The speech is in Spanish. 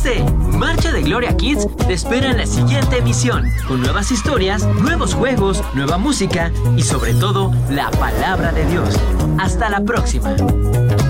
perdiste? Marcha de Gloria Kids te espera en la siguiente emisión, con nuevas historias, nuevos juegos, nueva música y sobre todo, la palabra de Dios. Hasta la próxima.